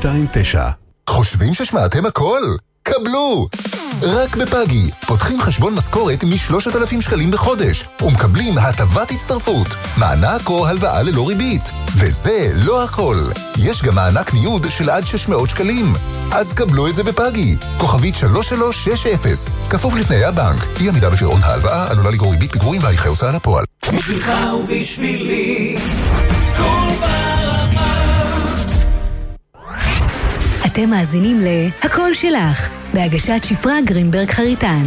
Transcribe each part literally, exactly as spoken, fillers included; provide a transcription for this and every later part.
שתיים תשע. חושבים ששמעתם הכל? קבלו! רק בפאגי פותחים חשבון משכורת מ-שלושת אלפים שקלים בחודש ומקבלים הטבת הצטרפות, מענק או הלוואה ללא ריבית. וזה לא הכל, יש גם מענק ניוד של עד שש מאות שקלים. אז קבלו את זה בפאגי, כוכבית שלוש שלוש שש אפס, כפוף לתנאי הבנק. אי עמידה בפירעון ההלוואה עלולה לגרור ריבית פיגורים והליכי הוצאה לפועל. בשבילך ובשבילי כל ברמה. אתם מאזינים ל"הכל שלך", בהגשת שפרה גרינברג חריטן.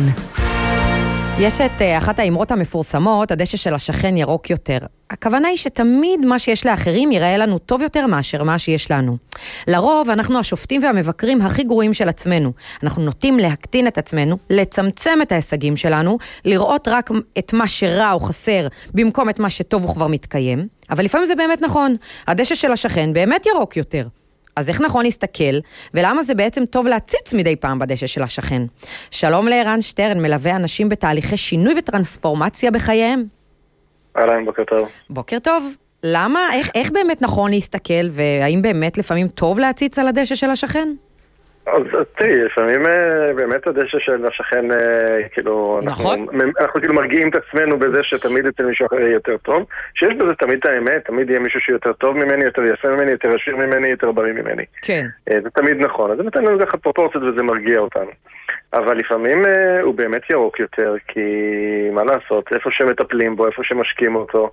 יש את אחת האמרות המפורסמות, הדשא של השכן ירוק יותר. הכוונה היא שתמיד מה שיש לאחרים ייראה לנו טוב יותר מאשר מה שיש לנו. לרוב אנחנו השופטים והמבקרים הכי גרועים של עצמנו. אנחנו נוטים להקטין את עצמנו, לצמצם את ההישגים שלנו, לראות רק את מה שרע או חסר במקום את מה שטוב וכבר מתקיים. אבל לפעמים זה באמת נכון. הדשא של השכן באמת ירוק יותר. אז איך נכון להסתכל, ולמה זה בעצם טוב להציץ מדי פעם בדשא של השכן? שלום לערן שטרן, מלווה אנשים בתהליכי שינוי וטרנספורמציה בחייהם. אהלן, בוקר טוב. בוקר טוב. למה, איך, איך באמת נכון להסתכל, והאם באמת לפעמים טוב להציץ על הדשא של השכן? אז תראי, לפעמים באמת הדשא של השכן, כאילו, נכון. אנחנו, אנחנו כאילו מרגיעים את עצמנו בזה שתמיד אצל מישהו אחר יהיה יותר טוב, שיש בזה תמיד את האמת, תמיד יהיה מישהו שיותר טוב ממני, יותר יפה ממני, יותר עשיר ממני, יותר בריא ממני. כן. זה תמיד נכון, אז זה נותן לנו ככה פרופורציות וזה מרגיע אותנו. אבל לפעמים הוא באמת ירוק יותר, כי מה לעשות, איפה שמטפלים בו, איפה שמשקים אותו,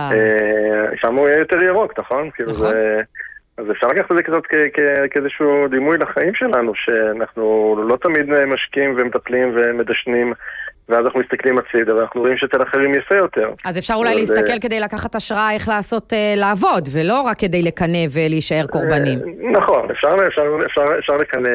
לפעמים הוא יהיה יותר ירוק, נכון? כאילו זה... אז אפשר לקחת את זה כזאת כאיזשהו דימוי לחיים שלנו, שאנחנו לא תמיד משקיעים ומטפלים ומדשנים, ואז אנחנו מסתכלים הצידה, ואנחנו רואים שאצל אחרים יפה יותר. אז אפשר אולי להסתכל כדי לקחת השראה איך לעשות לעבוד, ולא רק כדי לקנה ולהישאר קורבנים. נכון, אפשר לקנה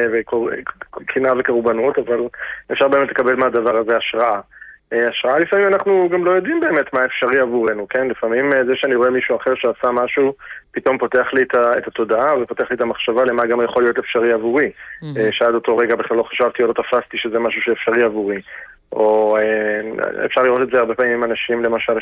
וקנה וקורבנות, אבל אפשר באמת לקבל מהדבר הזה השראה. השראה לפעמים אנחנו גם לא יודעים באמת מה אפשרי עבורנו, כן? לפעמים זה שאני רואה מישהו אחר שעשה משהו, פתאום פותח לי את התודעה ופותח לי את המחשבה למה גם יכול להיות אפשרי עבורי. שעד אותו רגע בכלל לא חשבתי או לא תפסתי שזה משהו שאפשרי עבורי. או אפשר לראות את זה הרבה פעמים עם אנשים למשל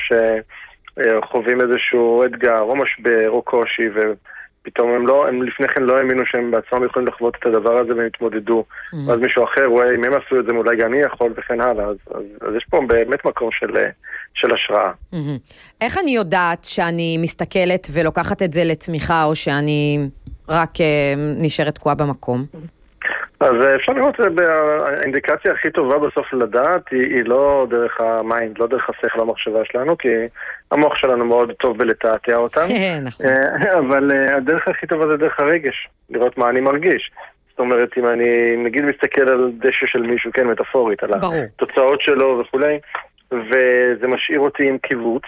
שחווים איזשהו אתגר או משבר או קושי ופתאום הם, לא, הם לפני כן לא האמינו שהם בעצמם יכולים לחוות את הדבר הזה והם התמודדו. Mm-hmm. אז מישהו אחר רואה אם הם עשו את זה אולי גם אני יכול וכן הלאה. אז, אז, אז יש פה באמת מקום של, של השראה. Mm-hmm. איך אני יודעת שאני מסתכלת ולוקחת את זה לצמיחה או שאני רק uh, נשארת תקועה במקום? אז אפשר לראות, האינדיקציה הכי טובה בסוף לדעת היא, היא לא דרך המיינד, לא דרך השכל המחשבה שלנו, כי המוח שלנו מאוד טוב בלתעתע אותם. נכון. אבל הדרך הכי טובה זה דרך הרגש, לראות מה אני מרגיש. זאת אומרת, אם אני נגיד מסתכל על דשא של מישהו, כן, מטאפורית, על התוצאות שלו וכולי, וזה משאיר אותי עם קיבוץ,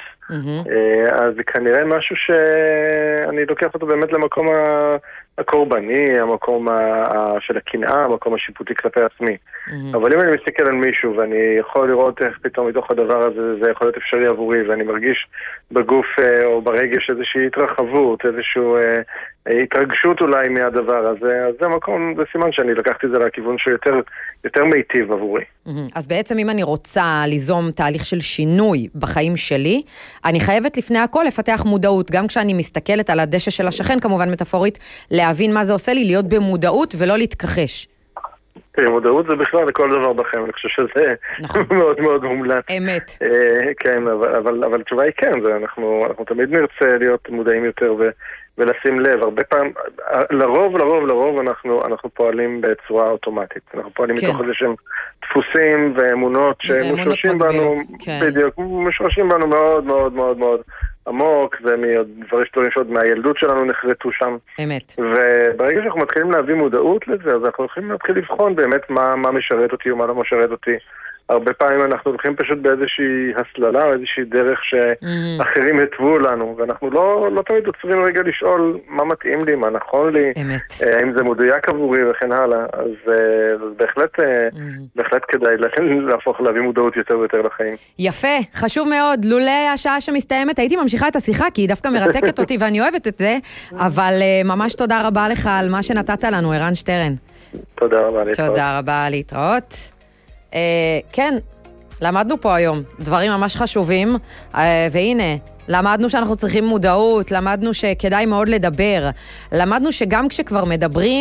אז זה כנראה משהו שאני לוקח אותו באמת למקום הקורבני, המקום של הקנאה, המקום השיפוטי כלפי עצמי. אבל אם אני מסתכל על מישהו ואני יכול לראות איך פתאום מתוך הדבר הזה זה יכול להיות אפשרי עבורי, ואני מרגיש בגוף או ברגש איזושהי התרחבות, איזושהי התרגשות אולי מהדבר הזה, אז זה המקום, זה סימן שאני לקחתי את זה לכיוון שיותר יותר מיטיב עבורי. אז בעצם אם אני רוצה ליזום תהליך של שינוי בחיים שלי, אני חייבת לפני הכל לפתח מודעות, גם כשאני מסתכלת על הדשא של השכן, כמובן מטאפורית, להבין מה זה עושה לי, להיות במודעות ולא להתכחש. כן, מודעות זה בכלל לכל דבר בחיים, אני חושב שזה מאוד מאוד מומלץ. אמת. כן, אבל התשובה היא כן, אנחנו תמיד נרצה להיות מודעים יותר ולשים לב. הרבה פעמים, לרוב, לרוב, לרוב אנחנו פועלים בצורה אוטומטית. אנחנו פועלים מתוך איזה שהם דפוסים ואמונות שמושרשים בנו, בדיוק, משורשים בנו מאוד מאוד מאוד מאוד עמוק, ודברים שטורים שעוד מהילדות שלנו נחרטו שם. אמת. וברגע שאנחנו מתחילים להביא מודעות לזה, אז אנחנו יכולים להתחיל לבחון באמת מה, מה משרת אותי ומה לא משרת אותי. הרבה פעמים אנחנו הולכים פשוט באיזושהי הסללה או איזושהי דרך שאחרים התוו לנו, ואנחנו לא, לא תמיד עוצרים רגע לשאול מה מתאים לי, מה נכון לי, אמת. אם זה מדויק עבורי וכן הלאה. אז, אז בהחלט, בהחלט כדאי להפוך להביא מודעות יותר ויותר לחיים. יפה, חשוב מאוד. לולי השעה שמסתיימת, הייתי ממשיכה את השיחה, כי היא דווקא מרתקת אותי ואני אוהבת את זה, אבל ממש תודה רבה לך על מה שנתת לנו, ערן שטרן. תודה רבה להתראות. תודה רבה להתראות. Uh, כן, למדנו פה היום דברים ממש חשובים, uh, והנה, למדנו שאנחנו צריכים מודעות, למדנו שכדאי מאוד לדבר, למדנו שגם כשכבר מדברים,